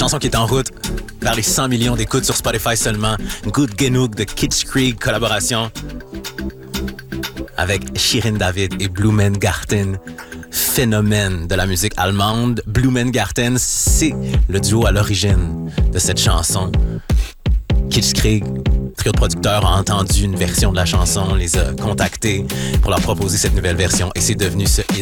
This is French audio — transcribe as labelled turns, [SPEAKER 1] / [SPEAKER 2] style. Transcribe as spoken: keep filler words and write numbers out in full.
[SPEAKER 1] chanson qui est en route vers les cent millions d'écoutes sur Spotify seulement. Good Genug de Kitschkrieg, collaboration avec Shirin David et Blumengarten. Phénomène de la musique allemande. Blumengarten, c'est le duo à l'origine de cette chanson. Kitschkrieg, trio de producteurs, a entendu une version de la chanson, les a contactés pour leur proposer cette nouvelle version et c'est devenu ce hit